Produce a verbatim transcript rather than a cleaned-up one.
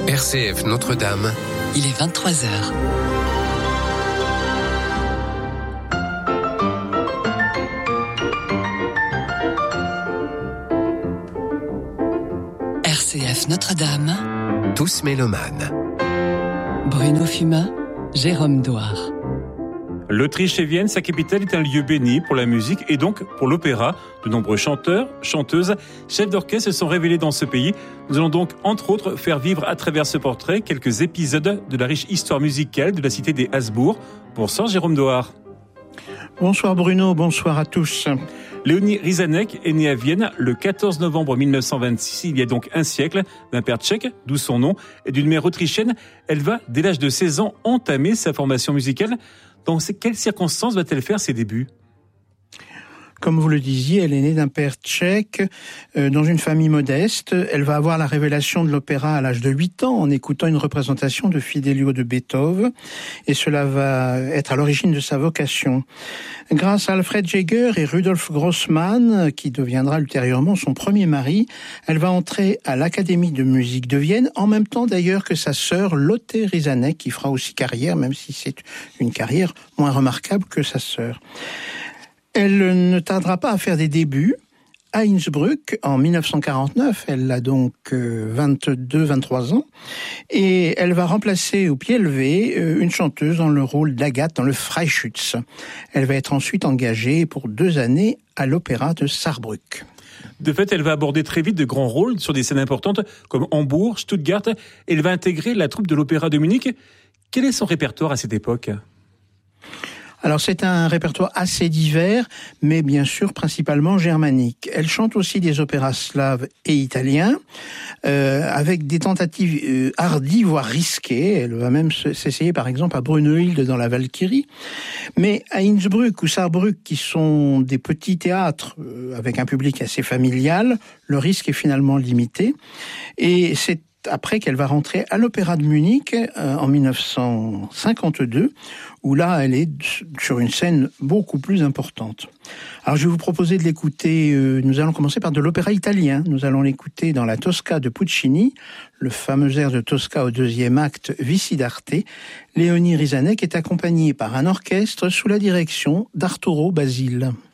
R C F Notre-Dame. Il est vingt-trois heures. R C F Notre-Dame. Tous mélomanes. Bruno Fumin, Jérôme Douard. L'Autriche et Vienne, sa capitale, est un lieu béni pour la musique et donc pour l'opéra. De nombreux chanteurs, chanteuses, chefs d'orchestre se sont révélés dans ce pays. Nous allons donc, entre autres, faire vivre à travers ce portrait quelques épisodes de la riche histoire musicale de la cité des Habsbourg. Bonsoir Jérôme Douard. Bonsoir Bruno, bonsoir à tous. Léonie Rizanek est née à Vienne le quatorze novembre mille neuf cent vingt-six, il y a donc un siècle, d'un père tchèque, d'où son nom, et d'une mère autrichienne. Elle va, dès l'âge de seize ans, entamer sa formation musicale. Dans quelles circonstances va-t-elle faire ses débuts ? Comme vous le disiez, elle est née d'un père tchèque, euh, dans une famille modeste. Elle va avoir la révélation de l'opéra à l'âge de huit ans en écoutant une représentation de Fidelio de Beethoven. Et cela va être à l'origine de sa vocation. Grâce à Alfred Jäger et Rudolf Grossmann, qui deviendra ultérieurement son premier mari, elle va entrer à l'Académie de musique de Vienne, en même temps d'ailleurs que sa sœur Lotte Rizanek, qui fera aussi carrière, même si c'est une carrière moins remarquable que sa sœur. Elle ne tardera pas à faire des débuts à Innsbruck en mille neuf cent quarante-neuf. Elle a donc vingt-deux vingt-trois ans. Et elle va remplacer au pied levé une chanteuse dans le rôle d'Agathe dans le Freischütz. Elle va être ensuite engagée pour deux années à l'opéra de Saarbrück. De fait, elle va aborder très vite de grands rôles sur des scènes importantes comme Hambourg, Stuttgart. Elle va intégrer la troupe de l'Opéra de Munich. Quel est son répertoire à cette époque ? Alors c'est un répertoire assez divers, mais bien sûr principalement germanique. Elle chante aussi des opéras slaves et italiens, euh, avec des tentatives euh, hardies, voire risquées. Elle va même s'essayer par exemple à Brunhilde dans la Valkyrie. Mais à Innsbruck ou Saarbrück, qui sont des petits théâtres euh, avec un public assez familial, le risque est finalement limité. Et c'est après qu'elle va rentrer à l'Opéra de Munich euh, en mille neuf cent cinquante-deux, où là, elle est sur une scène beaucoup plus importante. Alors, je vais vous proposer de l'écouter, euh, nous allons commencer par de l'opéra italien. Nous allons l'écouter dans la Tosca de Puccini, le fameux air de Tosca au deuxième acte, Vici d'Arte. Léonie Rizanek est accompagnée par un orchestre sous la direction d'Arturo Basile.